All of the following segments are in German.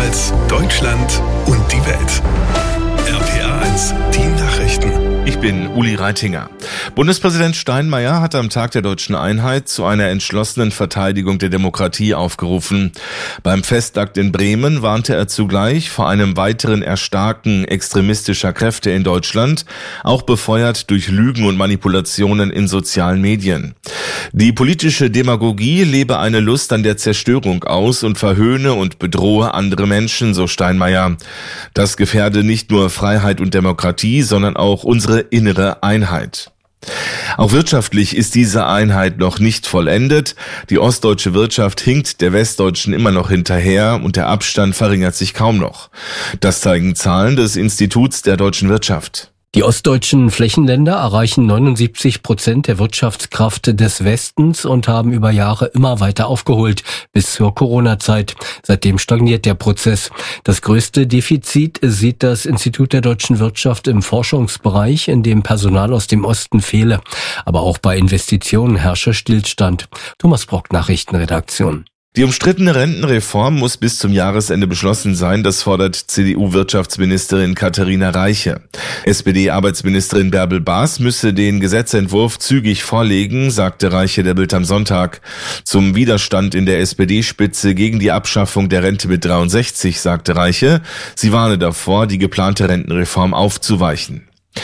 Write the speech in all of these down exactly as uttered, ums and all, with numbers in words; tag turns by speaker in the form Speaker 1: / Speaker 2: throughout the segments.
Speaker 1: Rheinland-Pfalz, Deutschland und die Welt. R P R eins, die Nachrichten.
Speaker 2: Ich bin Uli Reitinger. Bundespräsident Steinmeier hat am Tag der Deutschen Einheit zu einer entschlossenen Verteidigung der Demokratie aufgerufen. Beim Festakt in Bremen warnte er zugleich vor einem weiteren Erstarken extremistischer Kräfte in Deutschland, auch befeuert durch Lügen und Manipulationen in sozialen Medien. Die politische Demagogie lebe eine Lust an der Zerstörung aus und verhöhne und bedrohe andere Menschen, so Steinmeier. Das gefährde nicht nur Freiheit und Demokratie, sondern auch unsere innere Einheit. Auch wirtschaftlich ist diese Einheit noch nicht vollendet. Die ostdeutsche Wirtschaft hinkt der westdeutschen immer noch hinterher und der Abstand verringert sich kaum noch. Das zeigen Zahlen des Instituts der deutschen Wirtschaft.
Speaker 3: Die ostdeutschen Flächenländer erreichen neunundsiebzig Prozent der Wirtschaftskraft des Westens und haben über Jahre immer weiter aufgeholt, bis zur Corona-Zeit. Seitdem stagniert der Prozess. Das größte Defizit sieht das Institut der deutschen Wirtschaft im Forschungsbereich, in dem Personal aus dem Osten fehle. Aber auch bei Investitionen herrsche Stillstand. Thomas Brock, Nachrichtenredaktion.
Speaker 2: Die umstrittene Rentenreform muss bis zum Jahresende beschlossen sein, das fordert C D U-Wirtschaftsministerin Katharina Reiche. S P D-Arbeitsministerin Bärbel Baas müsse den Gesetzentwurf zügig vorlegen, sagte Reiche der Bild am Sonntag. Zum Widerstand in der S P D-Spitze gegen die Abschaffung der Rente mit dreiundsechzig sagte Reiche, sie warne davor, die geplante Rentenreform aufzuweichen.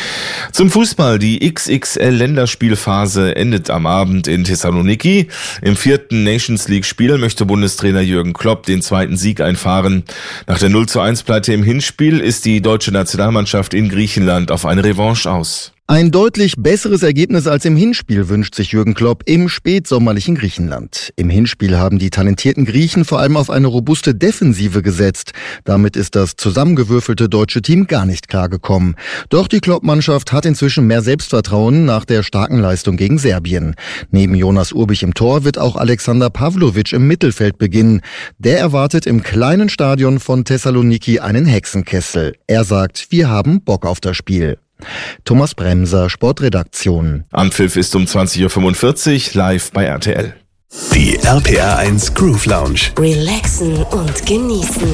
Speaker 2: Zum Fußball. Die X X L-Länderspielphase endet am Abend in Thessaloniki. Im vierten Nations-League-Spiel möchte Bundestrainer Jürgen Klopp den zweiten Sieg einfahren. Nach der null zu eins Pleite im Hinspiel ist die deutsche Nationalmannschaft in Griechenland auf eine Revanche aus.
Speaker 4: Ein deutlich besseres Ergebnis als im Hinspiel wünscht sich Jürgen Klopp im spätsommerlichen Griechenland. Im Hinspiel haben die talentierten Griechen vor allem auf eine robuste Defensive gesetzt. Damit ist das zusammengewürfelte deutsche Team gar nicht klargekommen. Doch die Klopp-Mannschaft hat inzwischen mehr Selbstvertrauen nach der starken Leistung gegen Serbien. Neben Jonas Urbich im Tor wird auch Alexander Pavlovic im Mittelfeld beginnen. Der erwartet im kleinen Stadion von Thessaloniki einen Hexenkessel. Er sagt, wir haben Bock auf das Spiel. Thomas Bremser, Sportredaktion.
Speaker 2: Anpfiff ist um zwanzig Uhr fünfundvierzig live bei R T L.
Speaker 1: Die R P R eins Groove Lounge.
Speaker 5: Relaxen und genießen.